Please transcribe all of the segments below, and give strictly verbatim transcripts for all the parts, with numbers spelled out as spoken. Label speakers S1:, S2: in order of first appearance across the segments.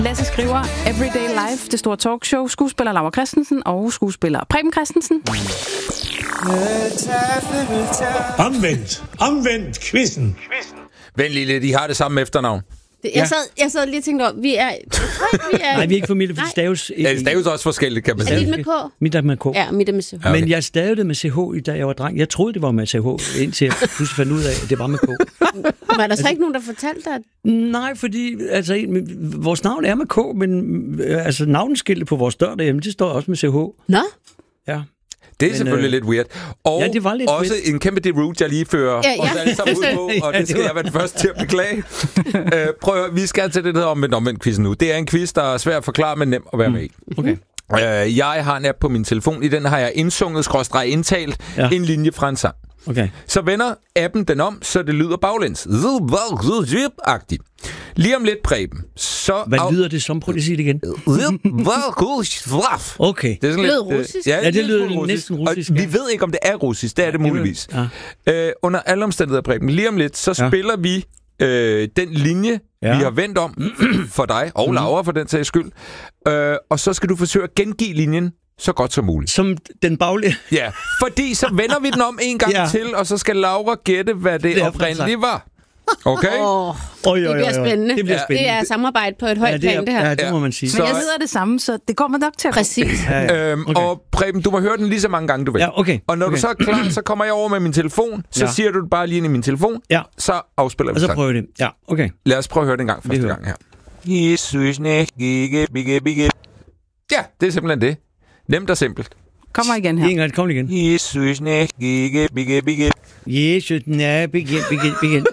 S1: Lasse skriver Everyday Life, det store talkshow. Skuespiller Laura Christensen og skuespiller Preben Christensen.
S2: Omvendt. Omvendt quizzen.
S3: Vent lige lidt, I har det samme efternavn.
S4: Det, jeg, sad, jeg sad lige og tænkte over, vi er... vi er
S5: Nej, vi er ikke familie, for det staves...
S3: Ja, det staves også forskelligt, kan man sige.
S4: Er det med K?
S5: Mit er med K.
S4: Ja, mit er med C H.
S5: Ja, okay. Men jeg stavede det med C H, da jeg var dreng. Jeg troede, det var med C H, indtil jeg pludselig fandt ud af, at det var med K.
S4: Var der så ikke nogen, der fortalte dig?
S5: Nej, fordi altså, vores navn er med K, men altså, navneskiltet på vores dør derhjemme, det står også med C H.
S4: Nå?
S5: Ja.
S3: Det er
S5: Men,
S3: selvfølgelig
S5: øh,
S3: lidt weird. Og
S5: ja, det var lidt
S3: også
S5: weird.
S3: en kæmpe deroute, jeg lige fører
S4: Ja, ja.
S3: os alle sammen ud på, og
S5: Ja,
S3: det skal
S5: det var-
S3: jeg være den første til at beklage. øh, prøv at høre, vi skal til det, der hedder omvendt omvendt quizzen nu. Det er en quiz, der er svær at forklare, men nem at være med i.
S5: Okay.
S3: Øh, jeg har en app på min telefon. I den har jeg indsunget, skråstreg indtalt,
S5: Ja.
S3: en linje fra en sang.
S5: Okay.
S3: Så vender appen den om, så det lyder baglæns. Agtigt. Lige om lidt, Preben. Så
S5: Hvad lyder det som? Prøv lige at sige det igen. Okay.
S3: Det er sådan
S4: Lød
S3: lidt, øh,
S4: russisk?
S5: Ja, det
S3: lidt
S5: lyder
S3: smule
S5: næsten russisk,
S3: Og
S5: ja.
S3: vi ved ikke, om det er russisk. Det er det muligvis.
S5: Ja.
S3: Øh, under alle omstændigheder, Preben, lige om lidt, så
S5: Ja.
S3: spiller vi øh, den linje,
S5: Ja.
S3: vi har vendt om for dig, og Laura for den sags skyld. Øh, og så skal du forsøge at gengive linjen så godt som muligt.
S5: Som den baglige...
S3: Ja, fordi så vender vi den om en gang
S5: Ja.
S3: til, og så skal Laura gætte, hvad det,
S5: Det er
S3: oprindeligt var. Okay?
S4: Åh,
S5: Oj, oj,
S4: det
S5: oj,
S4: bliver
S5: oj.
S4: spændende.
S5: Det bliver spændende.
S4: Det er samarbejde på et højt
S5: ja, det
S4: plan,
S5: er,
S4: det her.
S5: Ja, det
S3: Ja.
S5: må man sige.
S1: Men jeg
S3: Så-
S1: hedder det samme, så det kommer nok til at...
S4: Præcis.
S5: Ja, ja.
S3: Øhm,
S5: Okay.
S3: Og Preben, du må høre den lige så mange gange, du vil.
S5: Ja, okay.
S3: Og når
S5: okay.
S3: du så er klar, så kommer jeg over med min telefon, så
S5: Ja.
S3: siger du det bare lige ind i min telefon,
S5: Ja,
S3: så afspiller vi
S5: og så
S3: sangen.
S5: prøver vi det. Ja, okay.
S3: Lad os prøve at høre den gang første
S5: hører.
S3: gang her. Ja, det er simpelthen det. Nemt og simpelt.
S1: Kommer igen her.
S5: En gang, kom igen. Jesus, nej, begin, begin, begin.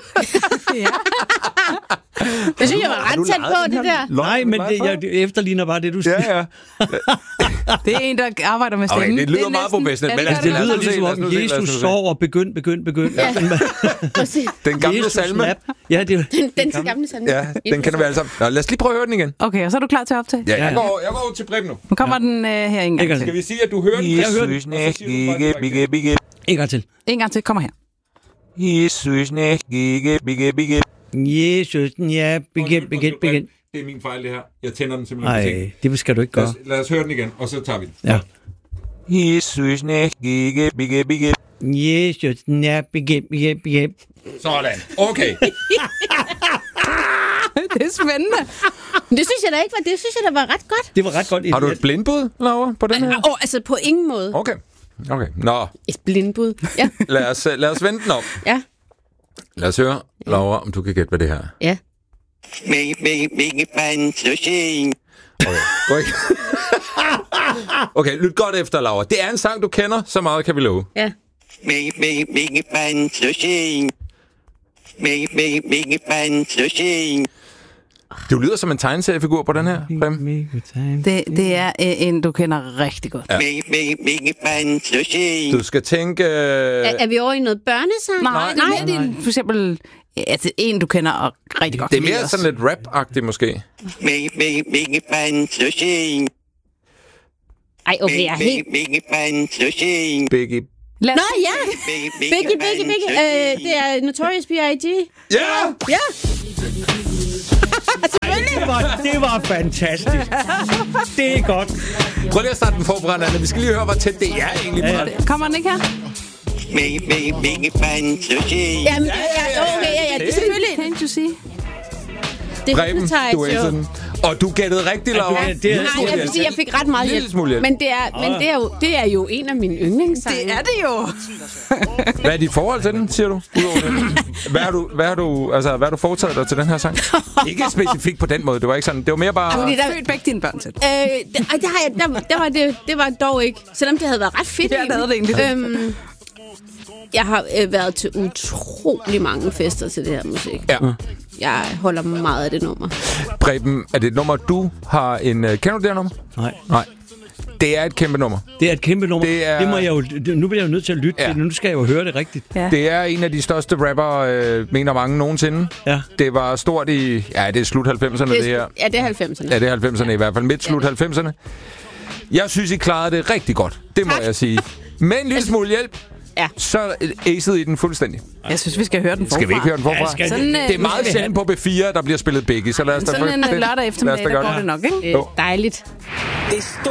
S4: Det synes jeg var ret tæt på, det der.
S5: Nej, men det, jeg det efterligner bare det, du siger.
S3: Ja, ja.
S1: Det er en, der arbejder med
S3: Okay,
S1: stemmen.
S3: det lyder
S1: er
S3: meget
S1: næsten-
S3: professionelt, men
S1: Ja,
S3: altså,
S1: det,
S5: Det
S1: gør
S3: lad
S1: det.
S3: os
S5: lyder
S3: nu se, lad os
S5: ligesom
S3: nu
S5: om,
S3: se, lad os nu
S5: Jesus
S3: se.
S5: sover, begynd, begynd, begynd.
S4: Ja. Præcis.
S3: Den gamle
S5: Jesus
S3: salme.
S5: snap. Ja, det er
S4: Den, den til gamle salme.
S3: Ja, den kender vi alle sammen. Nå, lad os lige prøve at høre den igen.
S1: Okay, og så er du klar til at optage?
S3: Ja,
S5: Ja,
S3: jeg
S5: ja.
S3: går, jeg går over til Preben nu.
S1: Nu kommer den øh, her en gang
S5: Ikke
S1: til.
S3: Skal vi sige, at du hører den?
S5: Jeg hører den.
S3: Og så siger du bare det.
S5: En gang til.
S1: En gang til, kommer her.
S5: Jesus, ja, begin, begin, begin.
S3: Det er min fejl, det her. Jeg tænder den simpelthen på ting.
S5: Nej, det skal du ikke
S3: Lad
S5: gøre.
S3: os, lad os høre den igen, og så tager vi den.
S5: Ja. Jesus, ja, begin, begin, begin.
S3: Sådan. Okay.
S1: Det er spændende.
S4: Det synes jeg da ikke var, det synes jeg da var ret godt.
S5: Det var ret godt.
S3: Har du et blindbud, Laura, på den her?
S4: Åh, oh, altså på ingen måde.
S3: Okay. Okay. Nå,
S4: Et blindbud. Ja,
S3: lad os, lad os vente den om.
S4: ja,
S3: Lad os høre, Laura, om du kan gætte, hvad det her er.
S4: ja.
S3: Okay. Okay. Okay, lyt godt efter, Laura. Det er en sang, du kender, så meget kan vi love.
S4: Ja.
S3: Du lyder som en tegneseriefigur på den her, Preben.
S1: Det, det er øh, en, du kender rigtig godt.
S3: Ja. Du skal tænke... Øh...
S4: Er, er vi over i noget børnesang?
S1: Nej, det er mere din, for eksempel, altså en, du kender og rigtig godt.
S3: Det er
S1: kan lide
S3: mere
S1: også.
S3: sådan lidt rap-agtigt, måske.
S4: Ej, okay, jeg er helt...
S3: Biggie.
S1: Lad
S4: Nå,
S1: os-
S4: ja! Biggie, Biggie, Biggie. Øh, det er Notorious B I G
S3: Ja!
S4: Ja!
S5: Det var, det var fantastisk. Det er godt.
S3: Prøv lige at starte den forfra, Anna. Vi skal lige høre, hvor tæt det er egentlig.
S5: Ja, ja.
S1: Kommer den ikke her?
S4: Jamen, ja, ja, okay, ja, ja, det er selvfølgelig...
S1: Can't you see?
S4: Det er
S3: Preben,
S4: Hypnotize,
S3: du elsker
S4: jo.
S3: den. Og du gættede rigtigt, Laura.
S5: Ja, det er-
S4: Nej, jeg vil sige, jeg fik ret meget
S3: Lille
S4: hjælp.
S3: smule hjælp.
S4: Men det er, men det er, jo, det er jo en af mine yndlingssange.
S1: Det er det jo.
S3: Hvad er dit forhold til den, siger du? Udover det? Hvad har du, hvad har du, altså, hvad har du foretaget dig til den her sang? Ikke specifikt på den måde. Det var ikke sådan. Det var mere bare...
S4: Jamen, det der,
S1: Født begge dine børn til.
S4: øh, det, ej, det, har jeg, der, der var det, det var dog ikke. Selvom det havde været ret fedt.
S1: Ja, det havde det egentlig.
S4: Øhm, jeg har øh, været til utrolig mange fester til det her musik.
S3: Ja.
S4: Jeg holder meget af det nummer.
S3: Preben, er det et nummer, du har en... Uh, kender du det her nummer?
S5: Nej.
S3: Nej. Det er et kæmpe nummer.
S5: Det er et kæmpe nummer.
S3: Det er-
S5: Det må jeg jo, det, nu bliver jeg jo nødt til at lytte
S3: Ja.
S5: til det. Nu skal jeg jo høre det rigtigt.
S1: Ja.
S3: Det er en af de største rapper, øh, mener mange nogensinde.
S5: Ja.
S3: Det var stort i... Ja, det er slut halvfemserne, det,
S4: Det
S3: her.
S4: er, ja, det er halvfemserne.
S3: Ja, det er halvfemserne i hvert fald. Midt slut halvfemserne. Jeg synes, I klarede det rigtig godt. Det må
S4: Tak.
S3: jeg sige. Med en lille smule hjælp.
S4: Ja.
S3: så acede I den fuldstændig.
S1: Jeg synes, vi skal høre den forfra.
S3: Skal vi ikke høre den forfra?
S5: Ja, skal
S1: Sådan,
S3: Det er meget sjældent på B fire, der bliver spillet begge, så lad os da
S1: Sådan en
S3: det-
S1: lørdag
S3: lad os
S1: eftermiddag,
S3: da
S1: der
S3: godt-
S1: går det nok, ikke?
S4: Øh, dejligt.